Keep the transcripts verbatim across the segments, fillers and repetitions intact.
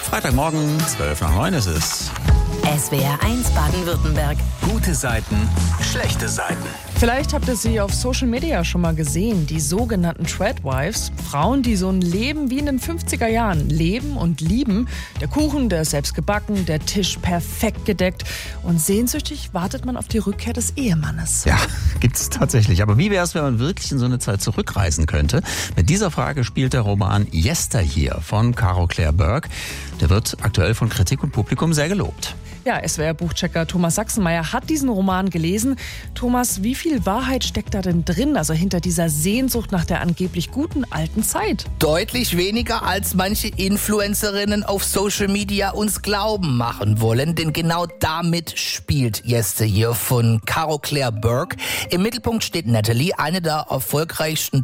Freitagmorgen, zwölf nach neun ist es. S W R eins Baden-Württemberg. Gute Seiten, schlechte Seiten. Vielleicht habt ihr sie auf Social Media schon mal gesehen, die sogenannten Tradwives. Frauen, die so ein Leben wie in den fünfziger Jahren leben und lieben. Der Kuchen, der ist selbst gebacken, der Tisch perfekt gedeckt. Und sehnsüchtig wartet man auf die Rückkehr des Ehemannes. Ja, gibt's tatsächlich. Aber wie wäre es, wenn man wirklich in so eine Zeit zurückreisen könnte? Mit dieser Frage spielt der Roman Yesteryear von Caro Claire Burke. Der wird aktuell von Kritik und Publikum sehr gelobt. Ja, S W R-Buchchecker Thomas Sachsenmeier hat diesen Roman gelesen. Thomas, wie viel Wahrheit steckt da denn drin, also hinter dieser Sehnsucht nach der angeblich guten alten Zeit? Deutlich weniger, als manche Influencerinnen auf Social Media uns glauben machen wollen, denn genau damit spielt Yesteryear von Caro Claire Burke. Im Mittelpunkt steht Natalie, eine der erfolgreichsten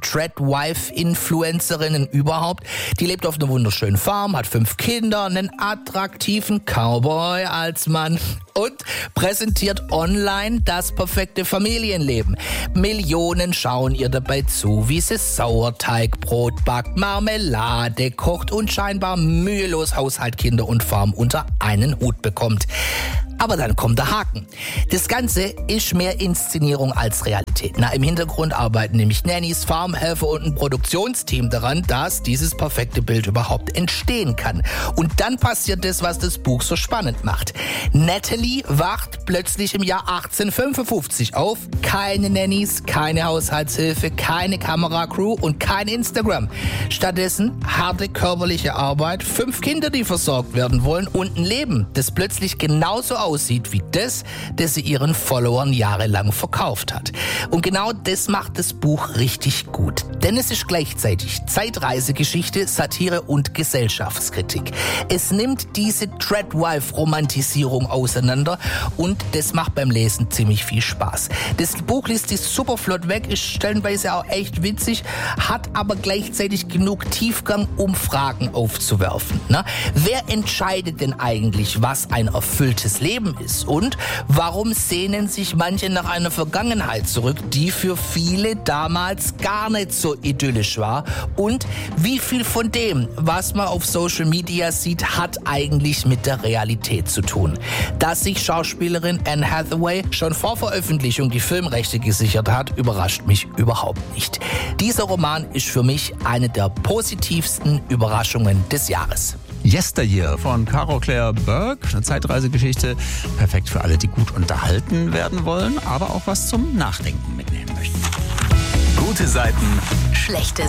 Tradwife-Influencerinnen überhaupt. Die lebt auf einer wunderschönen Farm, hat fünf Kinder, einen attraktiven Cowboy als Mann und präsentiert online das perfekte Familienleben. Millionen schauen ihr dabei zu, wie sie Sauerteigbrot backt, Marmelade kocht und scheinbar mühelos Haushalt, Kinder und Farm unter einen Hut bekommt. Aber dann kommt der Haken. Das Ganze ist mehr Inszenierung als Realität. Na, im Hintergrund arbeiten nämlich Nannies, Farmhelfer und ein Produktionsteam daran, dass dieses perfekte Bild überhaupt entstehen kann. Und dann passiert das, was das Buch so spannend macht. Natalie wacht plötzlich im Jahr achtzehnhundertfünfundfünfzig auf. Keine Nannies, keine Haushaltshilfe, keine Kameracrew und kein Instagram. Stattdessen harte körperliche Arbeit, fünf Kinder, die versorgt werden wollen und ein Leben, das plötzlich genauso aussieht wie das, das sie ihren Followern jahrelang verkauft hat. Und genau das macht das Buch richtig gut. Denn es ist gleichzeitig Zeitreisegeschichte, Satire und Gesellschaftskritik. Es nimmt diese Tradwife-Romantisierung auseinander und das macht beim Lesen ziemlich viel Spaß. Das Buch liest sich super flott weg, ist stellenweise auch echt witzig, hat aber gleichzeitig genug Tiefgang, um Fragen aufzuwerfen. Na, wer entscheidet denn eigentlich, was ein erfülltes Leben ist? Und warum sehnen sich manche nach einer Vergangenheit zurück, die für viele damals gar nicht so idyllisch war? Und wie viel von dem, was man auf Social Media sieht, hat eigentlich mit der Realität zu tun? Dass sich Schauspielerin Anne Hathaway schon vor Veröffentlichung die Filmrechte gesichert hat, überrascht mich überhaupt nicht. Dieser Roman ist für mich eine der positivsten Überraschungen des Jahres. Yesteryear von Caro Claire Burke, eine Zeitreisegeschichte, perfekt für alle, die gut unterhalten werden wollen, aber auch was zum Nachdenken mitnehmen möchten. Gute Seiten, Schlechte